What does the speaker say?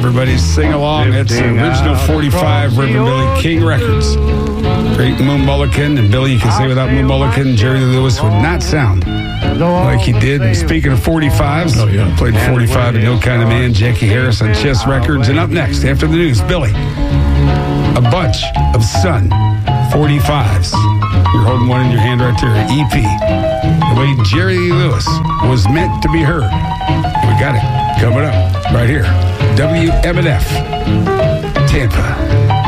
everybody. Sing along. It's the original 45 Reverend Billy King Records. Great Moon Mullican. And Billy, you can say without Moon Mullican, Jerry Lee Lewis would not sound like he did. And speaking of 45s, played 45 in No Kind of Man, Jackie Harris on Chess Records. And up next, after the news, Billy, a bunch of Sun 45s. You're holding one in your hand right there, EP. The way Jerry Lee Lewis was meant to be heard. We got it coming up right here. WMNF, Tampa.